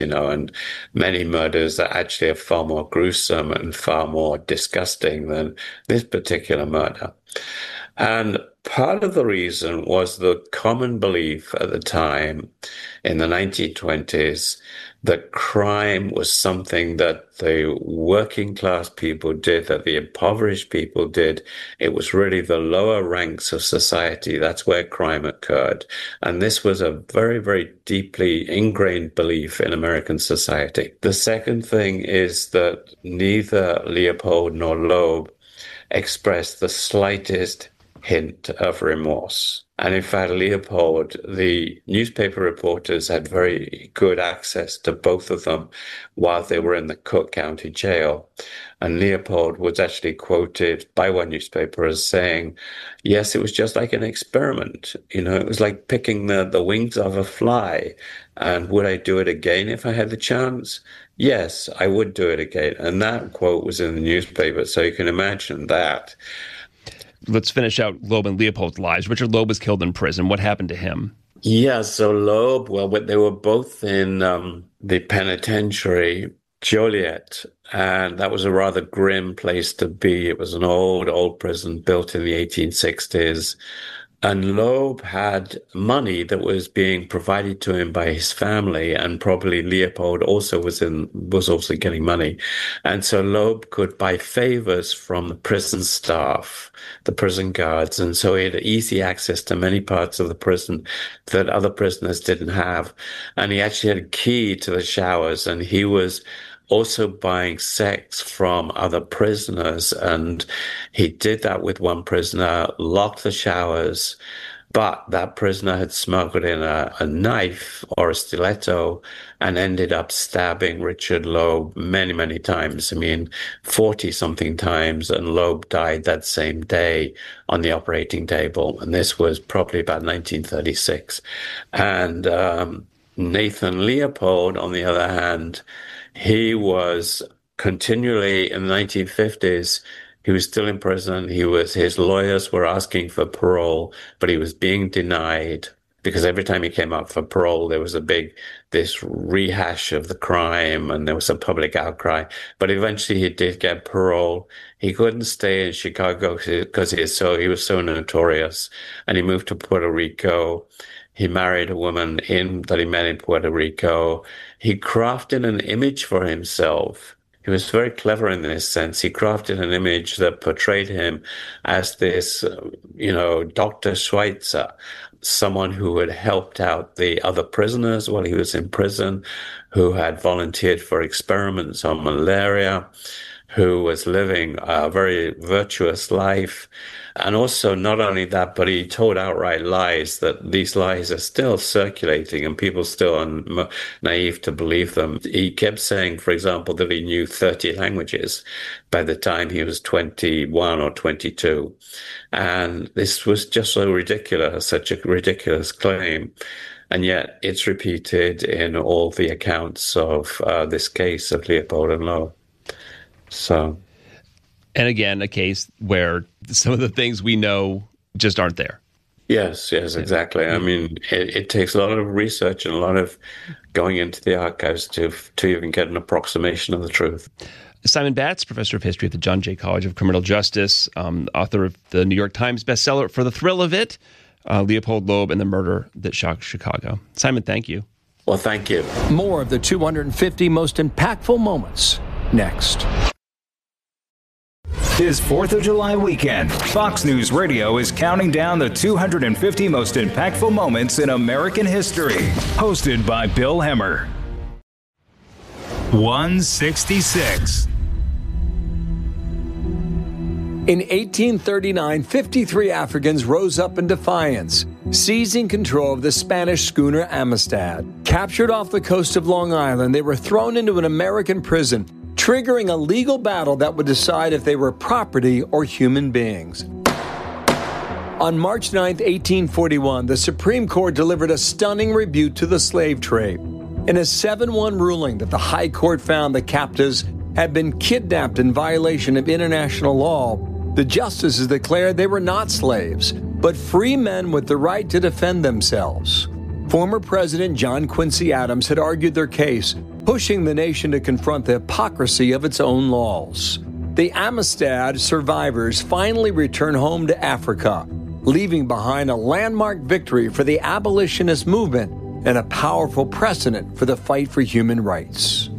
and many murders that actually are far more gruesome and far more disgusting than this particular murder. And part of the reason was the common belief at the time in the 1920s that crime was something that the working class people did, that the impoverished people did. It was really the lower ranks of society. That's where crime occurred. And this was a very, very deeply ingrained belief in American society. The second thing is that neither Leopold nor Loeb expressed the slightest hint of remorse. And in fact, Leopold, the newspaper reporters had very good access to both of them while they were in the Cook County jail. And Leopold was actually quoted by one newspaper as saying, yes, it was just like an experiment. It was like picking the wings of a fly. And would I do it again if I had the chance? Yes, I would do it again. And that quote was in the newspaper. So you can imagine that. Let's finish out Loeb and Leopold's lives. Richard Loeb was killed in prison. What happened to him? Yeah, so Loeb, well, they were both in the penitentiary, Joliet, and that was a rather grim place to be. It was an old prison built in the 1860s. And Loeb had money that was being provided to him by his family, and probably Leopold also was also getting money. And so Loeb could buy favors from the prison staff, the prison guards, and so he had easy access to many parts of the prison that other prisoners didn't have. And he actually had a key to the showers, and he was also buying sex from other prisoners. And he did that with one prisoner, locked the showers, but that prisoner had smuggled in a knife or a stiletto and ended up stabbing Richard Loeb many, many times. 40-something times, and Loeb died that same day on the operating table. And this was probably about 1936. And Nathan Leopold, on the other hand, he was continually in the 1950s. He was still in prison. His lawyers were asking for parole, but he was being denied because every time he came up for parole, there was this rehash of the crime, and there was a public outcry. But eventually he did get parole. He couldn't stay in Chicago because he was so notorious, and he moved to Puerto Rico. He married a woman that he met in Puerto Rico. He crafted an image for himself. He was very clever in this sense. He crafted an image that portrayed him as this, Dr. Schweitzer, someone who had helped out the other prisoners while he was in prison, who had volunteered for experiments on malaria, who was living a very virtuous life. And also, not only that, but he told outright lies, that these lies are still circulating and people still are naive to believe them. He kept saying, for example, that he knew 30 languages by the time he was 21 or 22. And this was just so ridiculous, such a ridiculous claim. And yet it's repeated in all the accounts of this case of Leopold and Loeb. And again, a case where some of the things we know just aren't there. Yes, exactly. It takes a lot of research and a lot of going into the archives to even get an approximation of the truth. Simon Batts, professor of history at the John Jay College of Criminal Justice, author of the New York Times bestseller For the Thrill of It, Leopold Loeb and the Murder That Shocked Chicago. Simon, thank you. Well, thank you. More of the 250 most impactful moments next. This 4th of July weekend, Fox News Radio is counting down the 250 most impactful moments in American history. Hosted by Bill Hemmer. 166. In 1839, 53 Africans rose up in defiance, seizing control of the Spanish schooner Amistad. Captured off the coast of Long Island, they were thrown into an American prison, triggering a legal battle that would decide if they were property or human beings. On March 9, 1841, the Supreme Court delivered a stunning rebuke to the slave trade. In a 7-1 ruling that the High Court found the captives had been kidnapped in violation of international law, the justices declared they were not slaves, but free men with the right to defend themselves. Former President John Quincy Adams had argued their case, pushing the nation to confront the hypocrisy of its own laws. The Amistad survivors finally return home to Africa, leaving behind a landmark victory for the abolitionist movement and a powerful precedent for the fight for human rights.